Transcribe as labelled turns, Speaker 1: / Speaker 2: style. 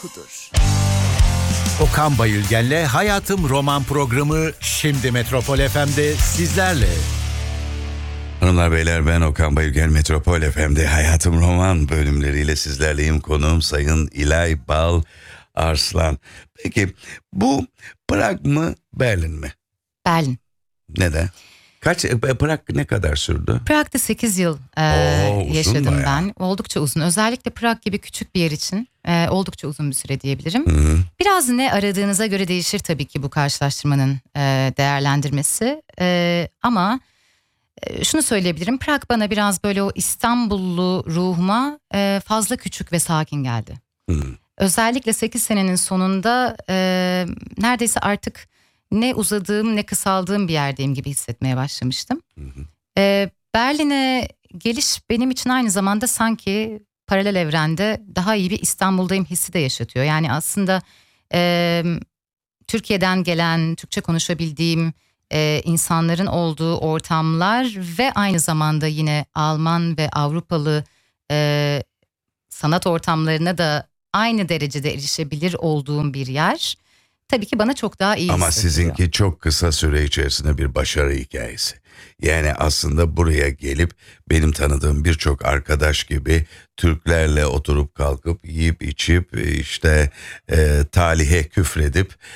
Speaker 1: duygudur.
Speaker 2: Okan Bayülgen'le Hayatım Roman programı şimdi Metropol FM'de sizlerle.
Speaker 3: Hanımlar beyler, ben Okan Bayülgen. Metropol FM'de Hayatım Roman bölümleriyle sizlerleyim. Konuğum Sayın İlay Bal Arslan. Peki bu Prag mı Berlin mi?
Speaker 4: Berlin.
Speaker 3: Neden? Prag ne kadar sürdü?
Speaker 4: Prag'da 8 yıl yaşadım
Speaker 3: bayağı.
Speaker 4: ben. Oldukça uzun. Özellikle Prag gibi küçük bir yer için oldukça uzun bir süre diyebilirim.
Speaker 3: Hı-hı.
Speaker 4: Biraz ne aradığınıza göre değişir tabii ki bu karşılaştırmanın değerlendirmesi. Ama şunu söyleyebilirim. Prag bana biraz böyle o İstanbullu ruhuma fazla küçük ve sakin geldi.
Speaker 3: Hı-hı.
Speaker 4: Özellikle 8 senenin sonunda neredeyse artık ne uzadığım ne kısaldığım bir yerdeyim gibi hissetmeye başlamıştım. Berlin'e geliş benim için aynı zamanda sanki paralel evrende daha iyi bir İstanbul'dayım hissi de yaşatıyor. Yani aslında Türkiye'den gelen, Türkçe konuşabildiğim insanların olduğu ortamlar ve aynı zamanda yine Alman ve Avrupalı sanat ortamlarına da aynı derecede erişebilir olduğum bir yer. Tabii ki bana çok daha iyi
Speaker 3: Ama
Speaker 4: hissettiriyor.
Speaker 3: sizinki çok kısa süre içerisinde bir başarı hikayesi. Yani aslında buraya gelip benim tanıdığım birçok arkadaş gibi Türklerle oturup kalkıp yiyip içip işte talihe küfredip